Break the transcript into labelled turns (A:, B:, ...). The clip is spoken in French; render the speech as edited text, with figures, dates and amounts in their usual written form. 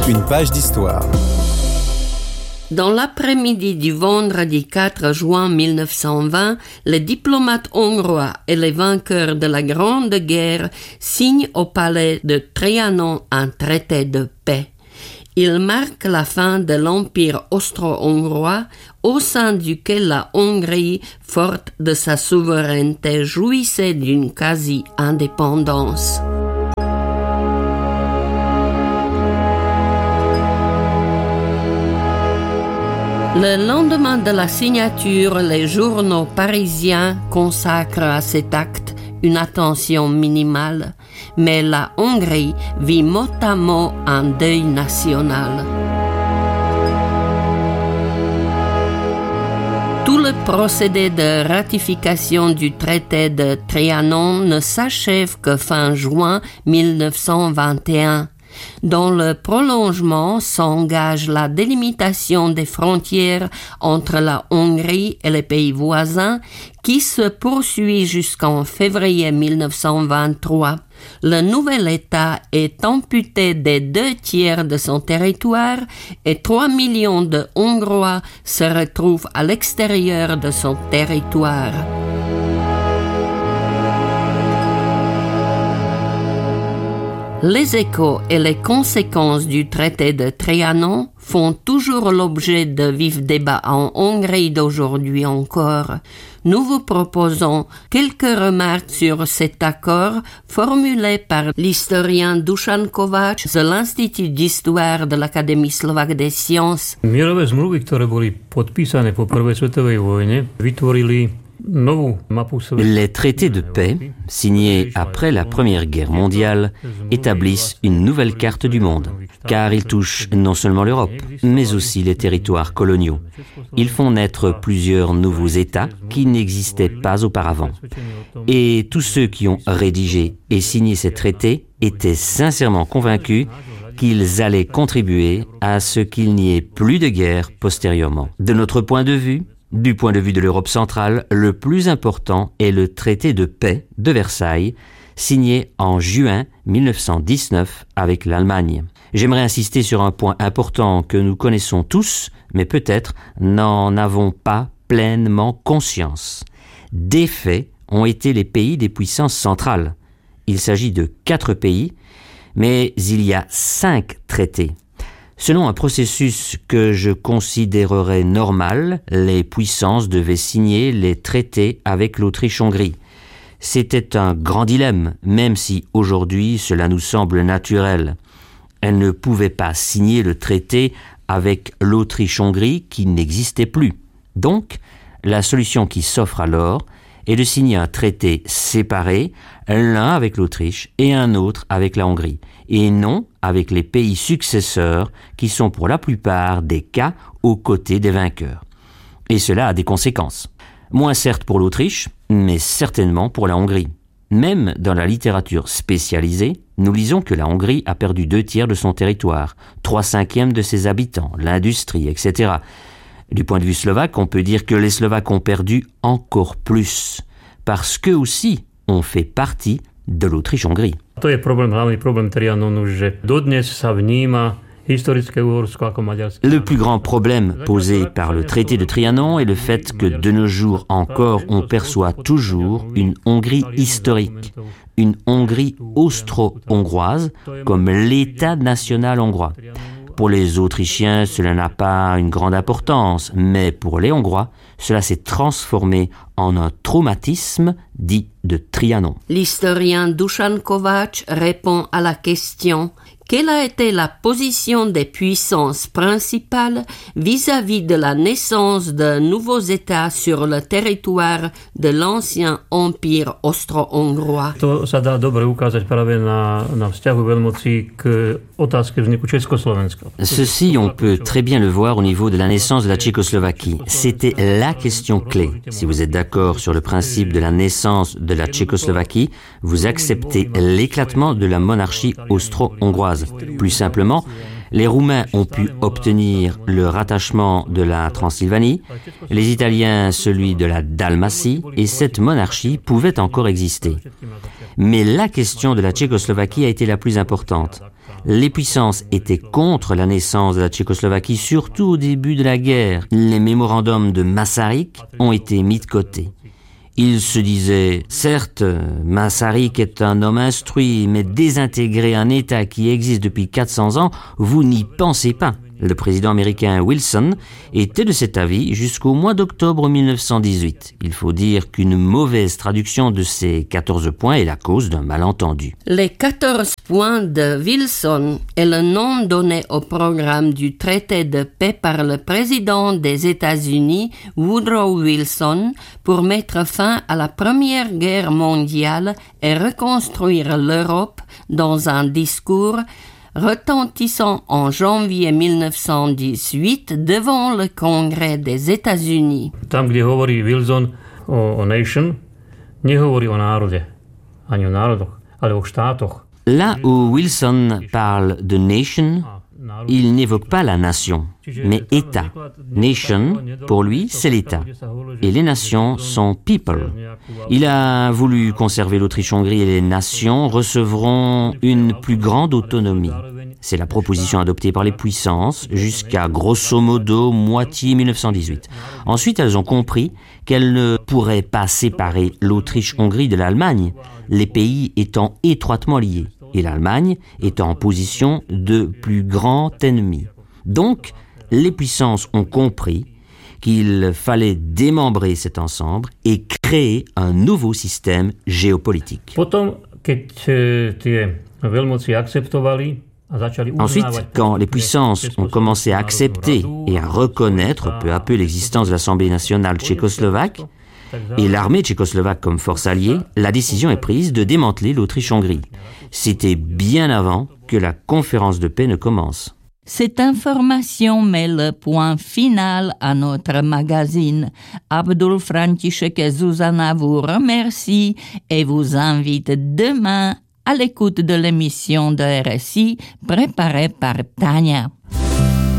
A: Une page d'histoire.
B: Dans l'après-midi du vendredi 4 juin 1920, les diplomates hongrois et les vainqueurs de la Grande Guerre signent au palais de Trianon un traité de paix. Il marque la fin de l'Empire austro-hongrois, au sein duquel la Hongrie, forte de sa souveraineté, jouissait d'une quasi-indépendance. Le lendemain de la signature, les journaux parisiens consacrent à cet acte une attention minimale, mais la Hongrie vit mot à mot un deuil national. Tout le procédé de ratification du traité de Trianon ne s'achève que fin juin 1921. Dans le prolongement s'engage la délimitation des frontières entre la Hongrie et les pays voisins qui se poursuit jusqu'en février 1923. Le nouvel État est amputé des 2/3 de son territoire et 3 millions de Hongrois se retrouvent à l'extérieur de son territoire. Les échos et les conséquences du traité de Trianon font toujours l'objet de vifs débats en Hongrie d'aujourd'hui encore. Nous vous proposons quelques remarques sur cet accord formulé par l'historien Dušan Kovács de l'Institut d'histoire de l'Académie slovaque des sciences.
C: Mierové zmluvy, ktoré boli podpísané po prvej svetovej vojne, vytvorili
D: Les traités de paix, signés après la Première Guerre mondiale, établissent une nouvelle carte du monde, car ils touchent non seulement l'Europe, mais aussi les territoires coloniaux. Ils font naître plusieurs nouveaux États qui n'existaient pas auparavant. Et tous ceux qui ont rédigé et signé ces traités étaient sincèrement convaincus qu'ils allaient contribuer à ce qu'il n'y ait plus de guerre postérieurement. De notre point de vue, du point de vue de l'Europe centrale, le plus important est le traité de paix de Versailles, signé en juin 1919 avec l'Allemagne. J'aimerais insister sur un point important que nous connaissons tous, mais peut-être n'en avons pas pleinement conscience. Des faits ont été les pays des puissances centrales. Il s'agit de 4 pays, mais il y a 5 traités. Selon un processus que je considérerais normal, les puissances devaient signer les traités avec l'Autriche-Hongrie. C'était un grand dilemme, même si aujourd'hui cela nous semble naturel. Elles ne pouvaient pas signer le traité avec l'Autriche-Hongrie qui n'existait plus. Donc, la solution qui s'offre alors est de signer un traité séparé, l'un avec l'Autriche et un autre avec la Hongrie, et non avec les pays successeurs qui sont pour la plupart des cas aux côtés des vainqueurs. Et cela a des conséquences. Moins certes pour l'Autriche, mais certainement pour la Hongrie. Même dans la littérature spécialisée, nous lisons que la Hongrie a perdu 2/3 de son territoire, 3/5 de ses habitants, l'industrie, etc. Du point de vue slovaque, on peut dire que les Slovaques ont perdu encore plus, parce qu'eux aussi ont fait partie de l'Autriche-Hongrie.
C: To je hlavný problém Trianonu, že dodnes sa vníma historické Uhorsko ako maďarské.
D: Le plus grand problème posé par le traité de Trianon est le fait que de nos jours encore, on perçoit toujours une Hongrie historique, une Hongrie austro-hongroise comme l'État national hongrois. Pour les Autrichiens, cela n'a pas une grande importance, mais pour les Hongrois, cela s'est transformé en un traumatisme dit de Trianon.
B: L'historien Dušan Kovács répond à la question « Quelle a été la position des puissances principales vis-à-vis de la naissance de nouveaux États sur le territoire de l'ancien empire austro-hongrois ?»
C: To sa dá dobre ukázať práve na vzťahu veľmocí k otázke vzniku Československa.
D: Ceci, on peut très bien le voir au niveau de la naissance de la Tchécoslovaquie. C'était la question clé. Si vous êtes d'accord sur le principe de la naissance de la Tchécoslovaquie, vous acceptez l'éclatement de la monarchie austro-hongroise. Plus simplement, les Roumains ont pu obtenir le rattachement de la Transylvanie, les Italiens celui de la Dalmatie, et cette monarchie pouvait encore exister. Mais la question de la Tchécoslovaquie a été la plus importante. Les puissances étaient contre la naissance de la Tchécoslovaquie, surtout au début de la guerre. Les mémorandums de Masaryk ont été mis de côté. Il se disait, certes, Masaryk est un homme instruit, mais désintégrer un État qui existe depuis 400 ans, vous n'y pensez pas. Le président américain Wilson était de cet avis jusqu'au mois d'octobre 1918. Il faut dire qu'une mauvaise traduction de ces 14 points est la cause d'un malentendu.
B: Les 14 points de Wilson est le nom donné au programme du traité de paix par le président des États-Unis, Woodrow Wilson, pour mettre fin à la Première Guerre mondiale et reconstruire l'Europe dans un discours retentissant en janvier 1918 devant le Congrès des États-Unis.
C: Tam, kde hovorí Wilson o nation, nehovorí o národe, ani o národoch, ale o štátoch.
D: Là où Wilson parle de nation, il n'évoque pas la nation, mais État. Nation, pour lui, c'est l'État. Et les nations sont people. Il a voulu conserver l'Autriche-Hongrie et les nations recevront une plus grande autonomie. C'est la proposition adoptée par les puissances jusqu'à grosso modo moitié 1918. Ensuite, elles ont compris qu'elles ne pourraient pas séparer l'Autriche-Hongrie de l'Allemagne, les pays étant étroitement liés, et l'Allemagne étant en position de plus grand ennemi. Donc, les puissances ont compris qu'il fallait démembrer cet ensemble et créer un nouveau système géopolitique. Ensuite, quand les puissances ont commencé à accepter et à reconnaître peu à peu l'existence de l'Assemblée nationale tchécoslovaque et l'armée tchécoslovaque comme force alliée, la décision est prise de démanteler l'Autriche-Hongrie. C'était bien avant que la conférence de paix ne commence.
B: Cette information met le point final à notre magazine. Abdul František et Zuzana vous remercie et vous invite demain à l'écoute de l'émission de RSI préparée par Tania.